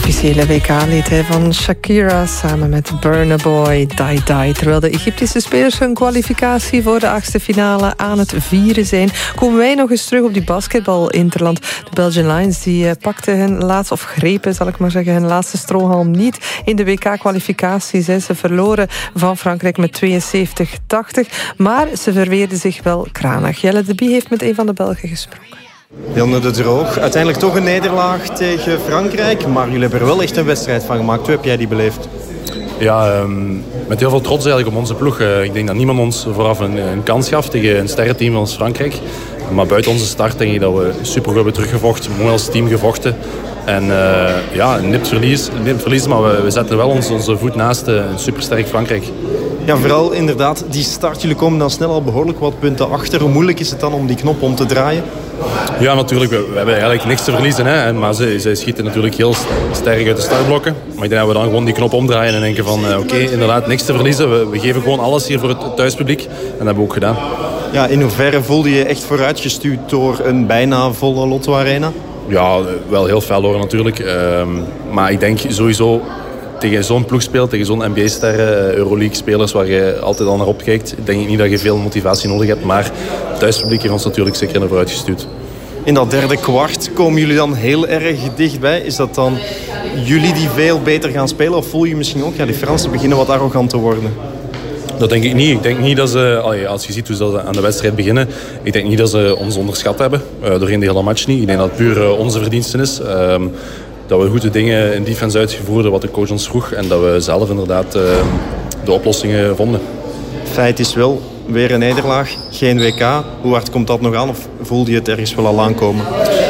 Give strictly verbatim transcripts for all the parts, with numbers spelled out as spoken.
officiële W K-lied van Shakira samen met Burna Boy, Die Die. Terwijl de Egyptische spelers hun kwalificatie voor de achtste finale aan het vieren zijn, komen wij nog eens terug op die basketbal-interland. De Belgian Lions die pakten hun laatste, of grepen zal ik maar zeggen, hun laatste strohalm niet in de W K-kwalificaties. Ze verloren van Frankrijk met tweeënzeventig tachtig, maar ze verweerden zich wel kranig. Jelle de Bie heeft met een van de Belgen gesproken. Wilne de Droog, uiteindelijk toch een nederlaag tegen Frankrijk, maar jullie hebben er wel echt een wedstrijd van gemaakt. Hoe heb jij die beleefd? Ja, um, met heel veel trots eigenlijk op onze ploeg. Uh, ik denk dat niemand ons vooraf een, een kans gaf tegen een sterrenteam als Frankrijk. Maar buiten onze start denk ik dat we supergoed hebben teruggevochten, mooi als team gevochten. En uh, ja, nipt verlies, nipt verlies, maar we, we zetten wel ons, onze voet naast uh, een supersterk Frankrijk. Ja, vooral inderdaad die start. Jullie komen dan snel al behoorlijk wat punten achter. Hoe moeilijk is het dan om die knop om te draaien? Ja, natuurlijk. We, we hebben eigenlijk niks te verliezen. Hè. Maar zij, zij schieten natuurlijk heel sterk uit de startblokken. Maar ik denk dat we dan gewoon die knop omdraaien en denken van... Uh, Oké, okay, inderdaad, niks te verliezen. We, we geven gewoon alles hier voor het thuispubliek. En dat hebben we ook gedaan. Ja, in hoeverre voelde je echt vooruitgestuurd door een bijna volle Lotto Arena? Ja, wel heel fel hoor natuurlijk. Uh, maar ik denk sowieso... Tegen zo'n ploeg speelt, tegen zo'n N B A-sterren, Euroleague-spelers waar je altijd al naar opkijkt, denk ik niet dat je veel motivatie nodig hebt. Maar het thuispubliek heeft ons natuurlijk zeker naar vooruit gestuurd. In dat derde kwart komen jullie dan heel erg dichtbij. Is dat dan jullie die veel beter gaan spelen? Of voel je misschien ook, ja, die Fransen beginnen wat arrogant te worden? Dat denk ik niet. Ik denk niet dat ze, als je ziet hoe ze aan de wedstrijd beginnen, ik denk niet dat ze ons onderschat hebben. Doorheen de hele match niet. Ik denk dat het puur onze verdiensten is. Um, Dat we goede dingen in defense uitgevoerd wat de coach ons vroeg. En dat we zelf inderdaad uh, de oplossingen vonden. Feit is wel, weer een nederlaag, geen W K. Hoe hard komt dat nog aan of voelde je het ergens wel al aankomen?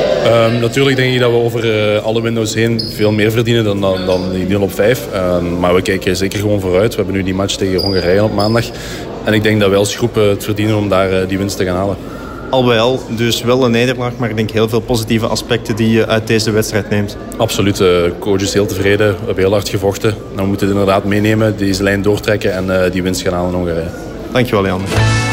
Um, natuurlijk denk ik dat we over uh, alle windows heen veel meer verdienen dan, dan, dan die nul op vijf. Um, maar we kijken zeker gewoon vooruit. We hebben nu die match tegen Hongarije op maandag. En ik denk dat wij als groep het verdienen om daar uh, die winst te gaan halen. Al bij al, dus wel een nederlaag, maar ik denk heel veel positieve aspecten die je uit deze wedstrijd neemt. Absoluut, de coach is heel tevreden, we hebben heel hard gevochten. Dan moeten we het inderdaad meenemen, deze lijn doortrekken en uh, die winst gaan halen in Hongarije. Dankjewel, Jan.